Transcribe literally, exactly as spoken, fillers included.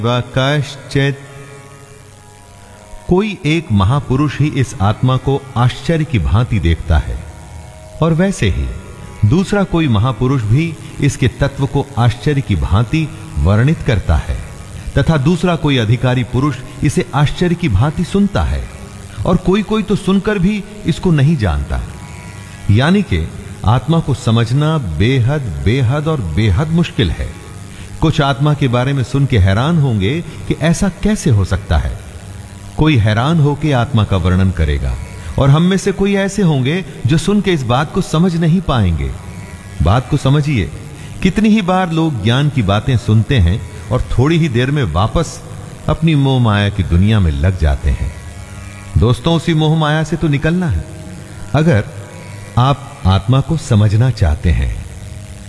व कश्चित्, कोई एक महापुरुष ही इस आत्मा को आश्चर्य की भांति देखता है, और वैसे ही दूसरा कोई महापुरुष भी इसके तत्व को आश्चर्य की भांति वर्णित करता है, तथा दूसरा कोई अधिकारी पुरुष इसे आश्चर्य की भांति सुनता है, और कोई कोई तो सुनकर भी इसको नहीं जानता। यानी कि आत्मा को समझना बेहद बेहद और बेहद मुश्किल है। कुछ आत्मा के बारे में सुन के हैरान होंगे कि ऐसा कैसे हो सकता है। कोई हैरान होकर आत्मा का वर्णन करेगा, और हम में से कोई ऐसे होंगे जो सुन के इस बात को समझ नहीं पाएंगे। बात को समझिए, कितनी ही बार लोग ज्ञान की बातें सुनते हैं और थोड़ी ही देर में वापस अपनी मोह माया की दुनिया में लग जाते हैं। दोस्तों, उसी मोह माया से तो निकलना है अगर आप आत्मा को समझना चाहते हैं।